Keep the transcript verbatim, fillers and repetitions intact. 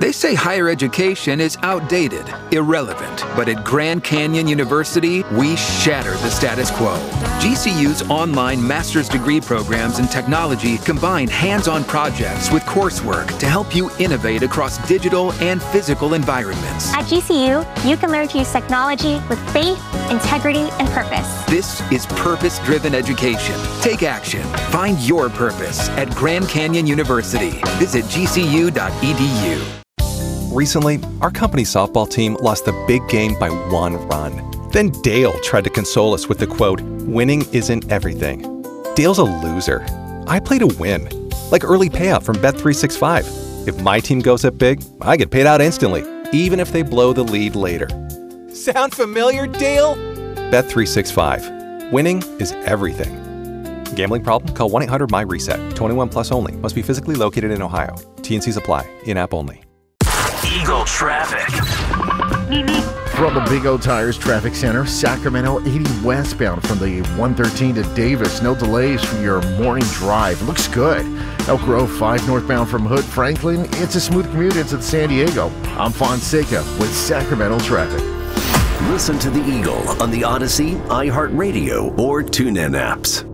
They say higher education is outdated, irrelevant, but at Grand Canyon University, we shatter the status quo. G C U's online master's degree programs in technology combine hands-on projects with coursework to help you innovate across digital and physical environments. At G C U, you can learn to use technology with faith, integrity, and purpose. This is purpose-driven education. Take action. Find your purpose at Grand Canyon University. Visit G C U dot E D U. Recently, our company softball team lost the big game by one run. Then Dale tried to console us with the quote, "Winning isn't everything." Dale's a loser. I play to win. Like early payout from Bet three sixty-five. If my team goes up big, I get paid out instantly, even if they blow the lead later. Sound familiar, Dale? Bet three sixty-five. Winning is everything. Gambling problem? Call one eight hundred M Y reset. twenty-one plus only. Must be physically located in Ohio. T N Cs apply. In-app only. Eagle traffic. From the Big O Tires Traffic Center, Sacramento eighty westbound from the one thirteen to Davis. No delays from your morning drive. Looks good. Elk Grove five northbound from Hood Franklin. It's a smooth commute into San Diego. I'm Fonseca with Sacramento traffic. Listen to the Eagle on the Odyssey, iHeartRadio, or TuneIn apps.